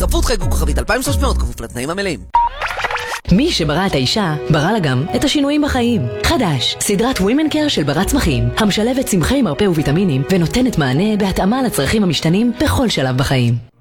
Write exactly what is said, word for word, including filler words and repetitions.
הצטרפות חייגו כוכבית אלפיים ושלוש מאות כפוף לתנאים המלאים. מי שברא את האישה, ברא לה גם את השינויים בחיים. חדש, סדרת Women Care של בר צמחים, המשלבת צמחי מרפא וויטמינים ונותנת מענה בהתאמה לצרכים המשתנים בכל שלב בחיים.